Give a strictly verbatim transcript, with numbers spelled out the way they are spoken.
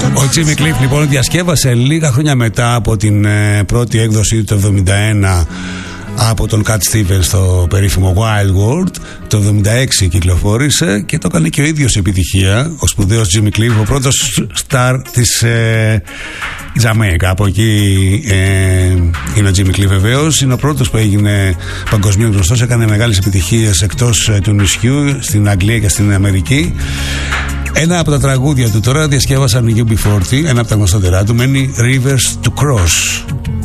Ο Jimmy Cliff λοιπόν διασκεύασε λίγα χρόνια μετά από την ε, πρώτη έκδοση του εβδομήντα ένα από τον Cat Stevens στο περίφημο Wild World. Το εβδομήντα έξι κυκλοφόρησε και το έκανε και ο ίδιος επιτυχία, ο σπουδαίος Jimmy Cliff, ο πρώτος στάρ της ε, Τζαμέικα. Από εκεί ε, είναι ο Jimmy Cliff βεβαίως. Είναι ο πρώτος που έγινε παγκοσμίως γνωστός, έκανε μεγάλες επιτυχίες εκτός ε, του νησιού, στην Αγγλία και στην Αμερική. Ένα από τα τραγούδια του τώρα διασκεύασαν οι γιου μπι φορτι, ένα από τα γνωστότερά του, μένει Rivers to Cross.